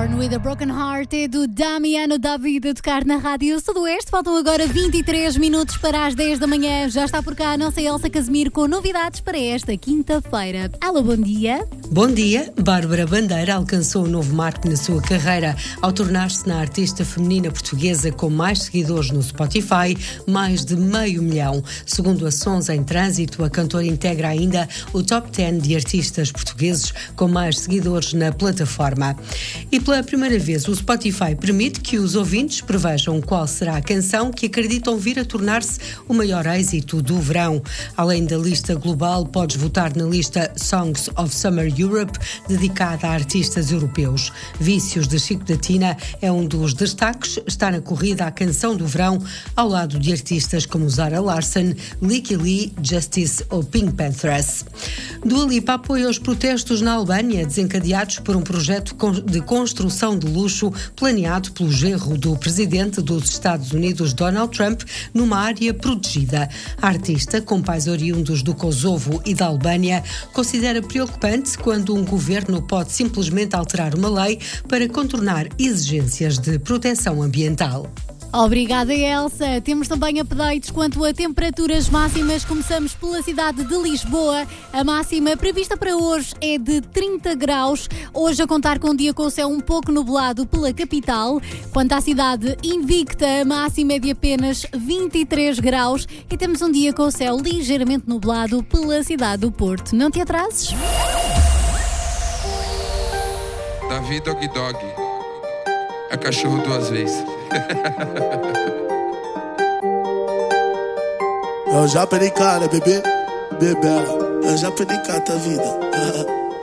Born with a Broken Heart é do Damiano David a tocar na Rádio Sudoeste. Faltam agora 23 minutos para as 10 da manhã. Já está por cá a nossa Elsa Casimiro com novidades para esta quinta-feira. Alô, bom dia. Bom dia. Bárbara Bandeira alcançou um novo marco na sua carreira ao tornar-se na artista feminina portuguesa com mais seguidores no Spotify, mais de 500 mil. Segundo a Sons em Trânsito, a cantora integra ainda o top 10 de artistas portugueses com mais seguidores na plataforma. E pela primeira vez o Spotify permite que os ouvintes prevejam qual será a canção que acreditam vir a tornar-se o maior êxito do verão. Além da lista global, podes votar na lista Songs of Summer Europe, dedicada a artistas europeus. Vícios de Chico da Tina é um dos destaques, está na corrida à canção do verão, ao lado de artistas como Zara Larsson, Lykke Li, Justice ou Pink Panthers. Dua Lipa apoia os protestos na Albânia, desencadeados por um projeto de construção de luxo planeado pelo genro do presidente dos Estados Unidos, Donald Trump, numa área protegida. A artista, com pais oriundos do Kosovo e da Albânia, considera preocupante quando um governo pode simplesmente alterar uma lei para contornar exigências de proteção ambiental. Obrigada, Elsa. Temos também updates quanto a temperaturas máximas. Começamos pela cidade de Lisboa. A máxima prevista para hoje é de 30 graus. Hoje a contar com um dia com o céu um pouco nublado pela capital. Quanto à cidade invicta, a máxima é de apenas 23 graus. E temos um dia com o céu ligeiramente nublado pela cidade do Porto. Não te atrases. Davi Dog Dog é cachorro duas vezes. Eu já perdi cara, bebê, bebê. Eu já perdi cara, tá vida.